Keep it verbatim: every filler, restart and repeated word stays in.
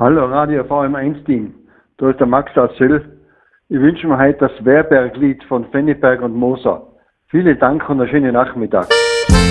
Hallo Radio V M eins Team, da ist der Max aus Söll. Ich wünsche mir heute das Werberg-Lied von Fenneberg und Moser. Vielen Dank und einen schönen Nachmittag.